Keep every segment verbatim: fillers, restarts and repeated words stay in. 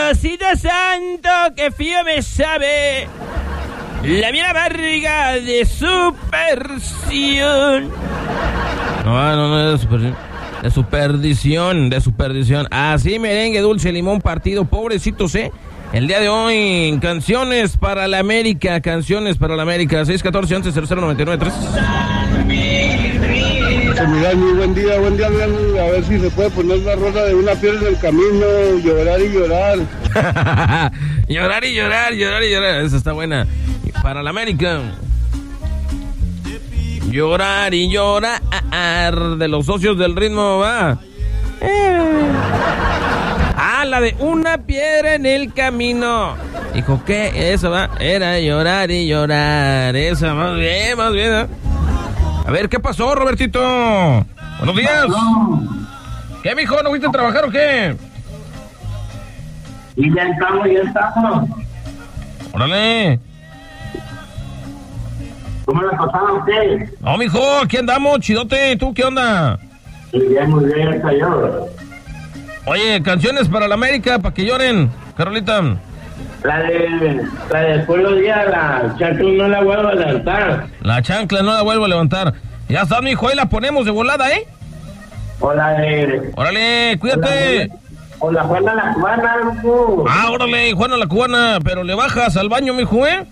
Diosito santo, qué frío me sabe la mía barriga de superstición. No, no, no, de superstición. De superstición, de superstición. Así, merengue, dulce, limón, partido. Pobrecitos, ¿eh? El día de hoy, canciones para la América, canciones para la América. seis uno cuatro once cero cero nueve nueve tres. Mira, muy buen día, buen día, a ver si se puede poner la rola de una piedra en el camino, llorar y llorar. Llorar y llorar, llorar y llorar. Esa está buena. Para la América. Llorar y llorar de los socios del ritmo, va. Eh. Ah, la de una piedra en el camino. Dijo, ¿qué? Esa va. Era llorar y llorar. Esa, más bien, más bien, ¿eh? A ver, ¿qué pasó, Robertito? Buenos días. No. ¿Qué, mijo? ¿No fuiste a trabajar o qué? Y ya estamos, ya estamos. Órale. ¿Cómo la pasaron ustedes? No, mijo, aquí andamos, chidote. ¿Tú qué onda? Sí, bien, muy bien, está yo. Oye, canciones para la América, para que lloren, Carolita. La de, la de Pueblo Día, la chancla no la vuelvo a levantar. La chancla no la vuelvo a levantar. Ya está, mijo, ahí la ponemos de volada, ¿eh? O la de... Órale, cuídate. O la Juana la Cubana, loco. Ah, órale, Juana la Cubana, pero le bajas al baño, mijo, ¿eh?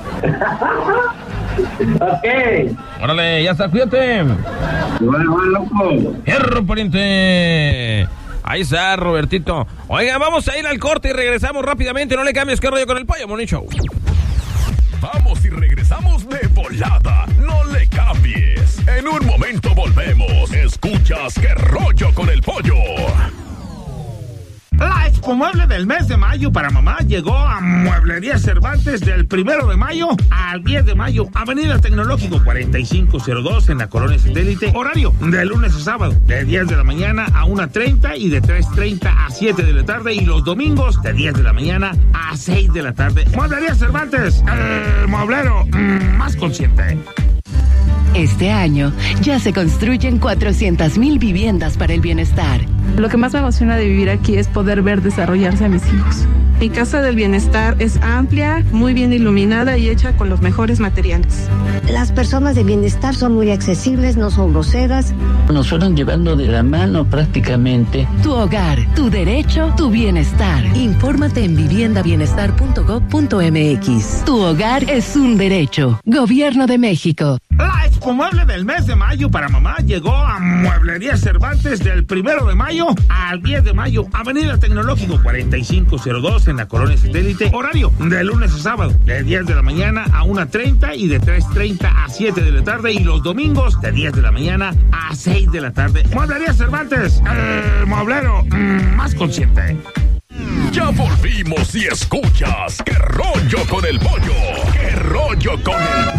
Ok. Órale, ya está, cuídate. Bueno, bueno, loco. Hierro, pariente. Ahí está, Robertito. Oiga, vamos a ir al corte y regresamos rápidamente. No le cambies, qué rollo con el pollo, Morning Show. Vamos y regresamos de volada. No le cambies. En un momento volvemos. Escuchas Qué rollo con el pollo. La expomueble del mes de mayo para mamá llegó a Mueblería Cervantes del primero de mayo al diez de mayo. Avenida Tecnológico cuarenta y cinco cero dos en la Colonia Satélite. Horario de lunes a sábado de diez de la mañana a una treinta y de tres treinta a siete de la tarde. Y los domingos de diez de la mañana a seis de la tarde. Mueblería Cervantes, el mueblero mmm, más consciente. Este año ya se construyen cuatrocientas mil viviendas para el bienestar. Lo que más me emociona de vivir aquí es poder ver desarrollarse a mis hijos. Mi casa del bienestar es amplia, muy bien iluminada y hecha con los mejores materiales. Las personas de bienestar son muy accesibles, no son groseras. Nos fueron llevando de la mano prácticamente. Tu hogar, tu derecho, tu bienestar. Infórmate en vivienda bienestar punto gob punto mx. Tu hogar es un derecho. Gobierno de México. La expomueble del mes de mayo para mamá llegó a Mueblería Cervantes del primero de mayo al diez de mayo. Avenida Tecnológico cuarenta y cinco cero dos en la Colonia Satélite. Horario de lunes a sábado de diez de la mañana a una treinta y de tres treinta a siete de la tarde. Y los domingos de diez de la mañana a seis de la tarde. Mueblería Cervantes, el mueblero mmm, más consciente. Ya volvimos y escuchas Qué rollo con el pollo. Qué rollo con el